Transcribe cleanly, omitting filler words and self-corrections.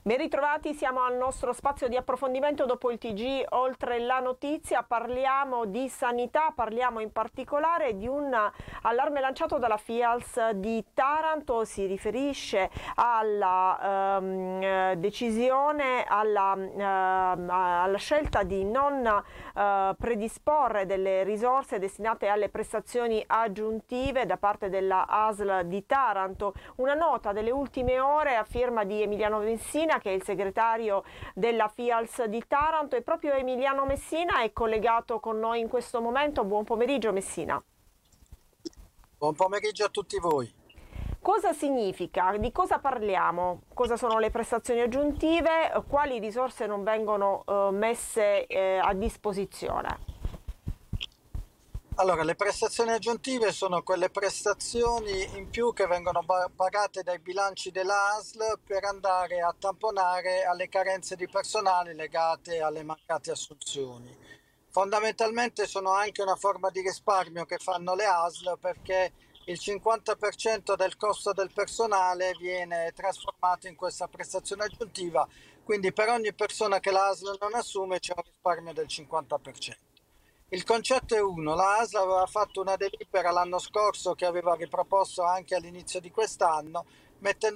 Ben ritrovati, siamo al nostro spazio di approfondimento dopo il TG Oltre la Notizia. Parliamo di sanità, parliamo in particolare di un allarme lanciato dalla FIALS di Taranto. Si riferisce alla decisione, alla scelta di non predisporre delle risorse destinate alle prestazioni aggiuntive da parte della ASL di Taranto. Una nota delle ultime ore a firma di Emiliano Messina, che è il segretario della FIALS di Taranto, e proprio Emiliano Messina è collegato con noi in questo momento. Buon pomeriggio Messina. Buon pomeriggio a tutti voi. Cosa significa? Di cosa parliamo? Cosa sono le prestazioni aggiuntive? Quali risorse non vengono messe a disposizione? Allora, le prestazioni aggiuntive sono quelle prestazioni in più che vengono pagate dai bilanci della ASL per andare a tamponare alle carenze di personale legate alle mancate assunzioni. Fondamentalmente sono anche una forma di risparmio che fanno le ASL, perché il 50% del costo del personale viene trasformato in questa prestazione aggiuntiva, quindi per ogni persona che la ASL non assume c'è un risparmio del 50%. Il concetto è uno: la ASL aveva fatto una delibera l'anno scorso che aveva riproposto anche all'inizio di quest'anno, mettendo